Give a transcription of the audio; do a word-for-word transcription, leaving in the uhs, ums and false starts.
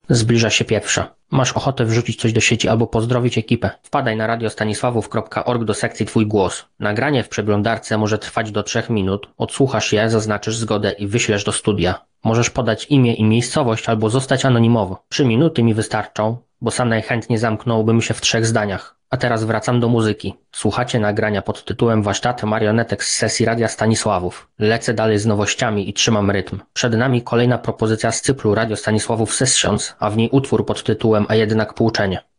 Zbliża się pierwsza. Masz ochotę wrzucić coś do sieci albo pozdrowić ekipę? Wpadaj na radiostanisławów kropka org do sekcji Twój głos. Nagranie w przeglądarce może trwać do trzech minut. Odsłuchasz je, zaznaczysz zgodę i wyślesz do studia. Możesz podać imię i miejscowość albo zostać anonimowo. Trzy minuty mi wystarczą, bo sam najchętniej zamknąłbym się w trzech zdaniach. A teraz wracam do muzyki. Słuchacie nagrania pod tytułem Warsztaty marionetek z sesji Radia Stanisławów. Lecę dalej z nowościami i trzymam rytm. Przed nami kolejna propozycja z cyklu Radio Stanisławów Sessions, a w niej utwór pod tytułem A jednak pouczenie.